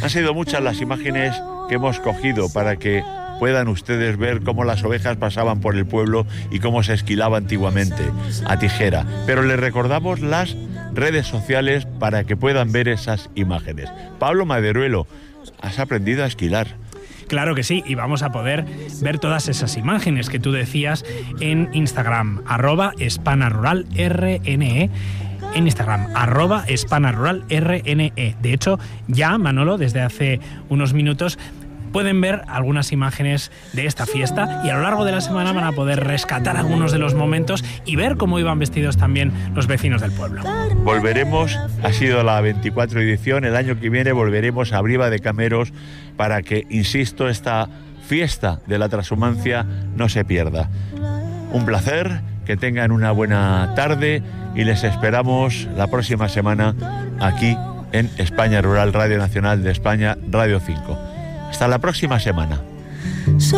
Han sido muchas las imágenes que hemos cogido para que puedan ustedes ver cómo las ovejas pasaban por el pueblo y cómo se esquilaba antiguamente a tijera. Pero les recordamos las redes sociales para que puedan ver esas imágenes. Pablo Maderuelo, has aprendido a esquilar. Claro que sí, y vamos a poder ver todas esas imágenes que tú decías en Instagram, @hispanaruralrne. En Instagram, @hispanaruralrne. De hecho, ya, Manolo, desde hace unos minutos, pueden ver algunas imágenes de esta fiesta y a lo largo de la semana van a poder rescatar algunos de los momentos y ver cómo iban vestidos también los vecinos del pueblo. Volveremos, ha sido la 24 edición, el año que viene volveremos a Briva de Cameros para que, insisto, esta fiesta de la transhumancia no se pierda. Un placer, que tengan una buena tarde y les esperamos la próxima semana aquí en España Rural, Radio Nacional de España, Radio 5. Hasta la próxima semana.